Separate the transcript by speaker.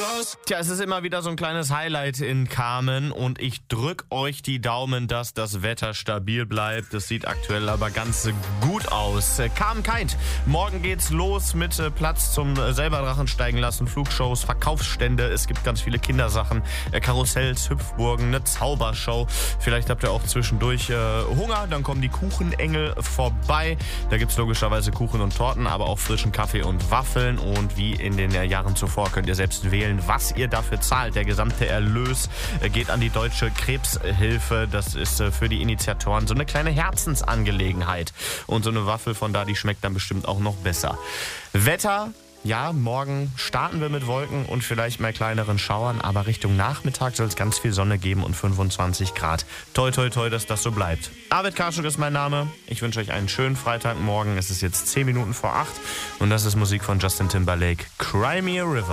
Speaker 1: Tja, es ist immer wieder so ein kleines Highlight in Kamen und ich drück euch die Daumen, dass das Wetter stabil bleibt. Das sieht aktuell aber ganz gut aus. Kamen Kite. Morgen geht's los mit Platz zum selber Drachen steigen lassen, Flugshows, Verkaufsstände. Es gibt ganz viele Kindersachen, Karussells, Hüpfburgen, eine Zaubershow. Vielleicht habt ihr auch zwischendurch Hunger, dann kommen die Kuchenengel vorbei. Da gibt's logischerweise Kuchen und Torten, aber auch frischen Kaffee und Waffeln. Und wie in den Jahren zuvor könnt ihr selbst wählen, was ihr dafür zahlt. Der gesamte Erlös geht an die Deutsche Krebshilfe. Das ist für die Initiatoren so eine kleine Herzensangelegenheit. Und so eine Waffel von da, die schmeckt dann bestimmt auch noch besser. Wetter. Ja, morgen starten wir mit Wolken und vielleicht mal kleineren Schauern, aber Richtung Nachmittag soll es ganz viel Sonne geben und 25 Grad. Toi, toi, toi, dass das so bleibt. Arvid Karschuk ist mein Name. Ich wünsche euch einen schönen Freitagmorgen. Es ist jetzt 10 Minuten vor 8 und das ist Musik von Justin Timberlake. Cry Me a River.